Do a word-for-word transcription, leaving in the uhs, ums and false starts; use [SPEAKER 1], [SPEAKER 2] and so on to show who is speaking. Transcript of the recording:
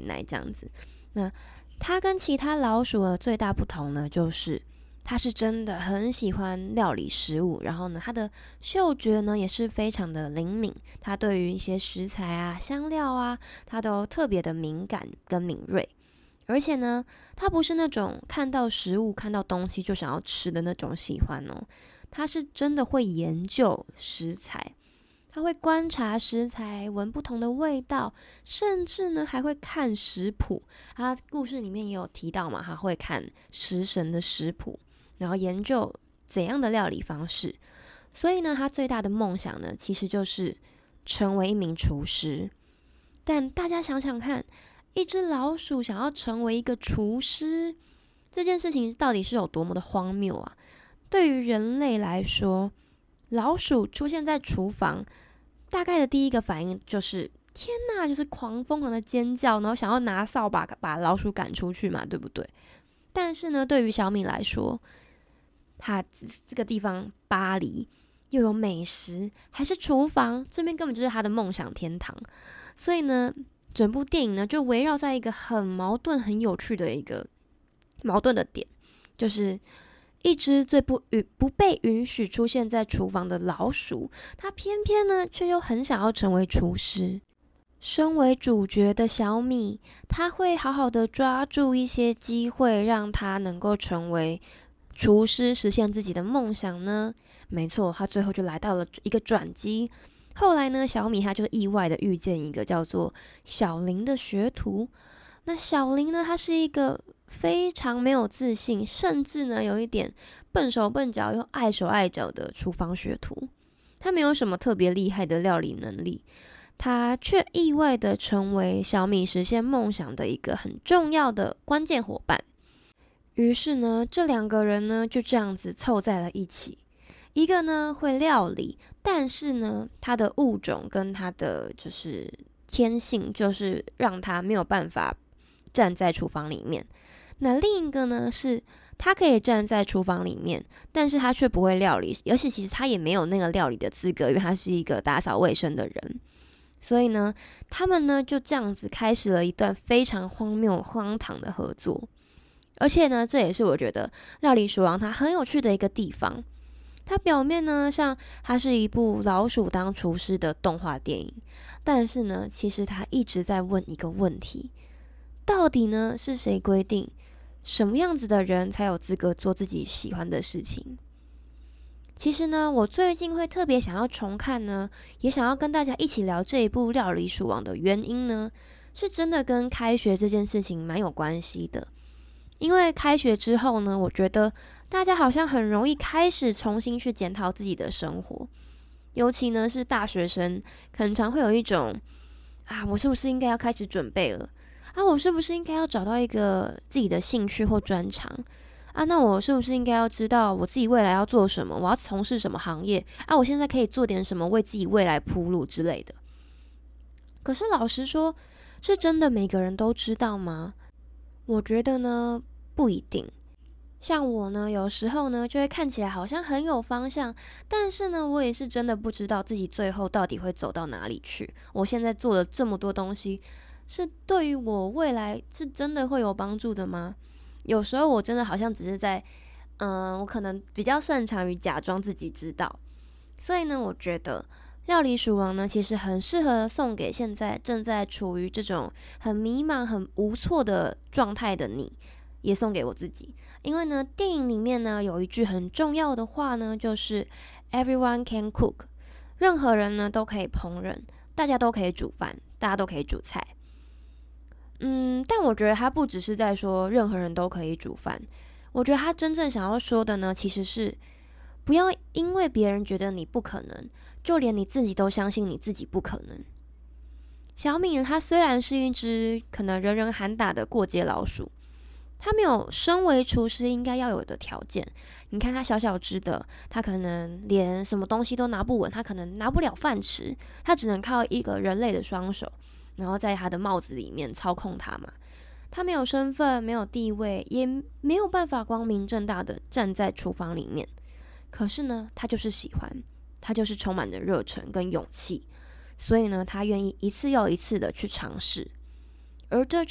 [SPEAKER 1] 奶这样子。那它跟其他老鼠的最大不同呢，就是它是真的很喜欢料理食物，然后呢，它的嗅觉呢也是非常的灵敏，它对于一些食材啊、香料啊，它都特别的敏感跟敏锐。而且呢，它不是那种看到食物、看到东西就想要吃的那种喜欢哦，它是真的会研究食材，它会观察食材，闻不同的味道，甚至呢还会看食谱。它故事里面也有提到嘛，他会看食神的食谱，然后研究怎样的料理方式。所以呢，他最大的梦想呢，其实就是成为一名厨师。但大家想想看，一只老鼠想要成为一个厨师，这件事情到底是有多么的荒谬啊！对于人类来说，老鼠出现在厨房，大概的第一个反应就是天哪，就是狂疯狂的尖叫，然后想要拿扫把把老鼠赶出去嘛，对不对？但是呢，对于小米来说，它这个地方巴黎又有美食，还是厨房，这边根本就是他的梦想天堂。所以呢，整部电影呢就围绕在一个很矛盾、很有趣的一个矛盾的点，就是一只最不允不被允许出现在厨房的老鼠，它偏偏呢却又很想要成为厨师。身为主角的小米，他会好好的抓住一些机会，让他能够成为厨师，实现自己的梦想呢？没错，他最后就来到了一个转机。后来呢，小米他就意外的遇见一个叫做小林的学徒。那小林呢，他是一个非常没有自信，甚至呢有一点笨手笨脚又碍手碍脚的厨房学徒。他没有什么特别厉害的料理能力，他却意外的成为小米实现梦想的一个很重要的关键伙伴。于是呢，这两个人呢就这样子凑在了一起。一个呢会料理，但是呢，他的物种跟他的就是天性，就是让他没有办法站在厨房里面。那另一个呢是他可以站在厨房里面，但是他却不会料理，而且其实他也没有那个料理的资格，因为他是一个打扫卫生的人。所以呢，他们呢就这样子开始了一段非常荒谬荒唐的合作。而且呢，这也是我觉得料理鼠王它很有趣的一个地方。它表面呢，像它是一部老鼠当厨师的动画电影，但是呢，其实它一直在问一个问题：到底呢是谁规定什么样子的人才有资格做自己喜欢的事情？其实呢，我最近会特别想要重看呢，也想要跟大家一起聊这一部《料理鼠王》的原因呢，是真的跟开学这件事情蛮有关系的。因为开学之后呢，我觉得大家好像很容易开始重新去检讨自己的生活，尤其呢是大学生，很常会有一种啊，我是不是应该要开始准备了？啊，我是不是应该要找到一个自己的兴趣或专长？啊，那我是不是应该要知道我自己未来要做什么？我要从事什么行业？啊，我现在可以做点什么为自己未来铺路之类的。可是老实说，是真的每个人都知道吗？我觉得呢，不一定。像我呢，有时候呢，就会看起来好像很有方向，但是呢，我也是真的不知道自己最后到底会走到哪里去。我现在做了这么多东西，是对于我未来是真的会有帮助的吗？有时候我真的好像只是在，嗯，我可能比较擅长于假装自己知道。所以呢，我觉得料理鼠王呢，其实很适合送给现在正在处于这种很迷茫、很无措的状态的你，也送给我自己。因为呢，电影里面呢有一句很重要的话呢，就是 "Everyone can cook"， 任何人呢都可以烹饪，大家都可以煮饭，大家都可以煮菜。嗯，但我觉得他不只是在说任何人都可以煮饭，我觉得他真正想要说的呢，其实是不要因为别人觉得你不可能，就连你自己都相信你自己不可能。小米呢，它虽然是一只可能人人喊打的过街老鼠，它没有身为厨师应该要有的条件。你看它小小只的，它可能连什么东西都拿不稳，它可能拿不了饭吃，它只能靠一个人类的双手，然后在它的帽子里面操控它嘛。它没有身份，没有地位，也没有办法光明正大的站在厨房里面。可是呢，他就是喜欢，他就是充满着热忱跟勇气，所以呢，他愿意一次又一次的去尝试。而这